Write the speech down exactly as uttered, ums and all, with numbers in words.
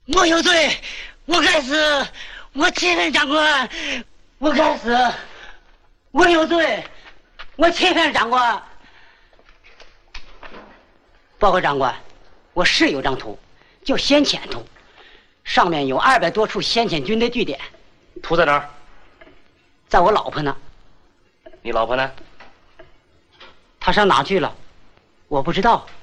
我有罪，我该死！我欺骗长官，我该死！我有罪，我欺骗长官。报告长官，我是有张图，叫先遣图，上面有二百多处先遣军的据点。 图在哪儿？ 在我老婆那。 你老婆呢？ 她上哪去了？我不知道。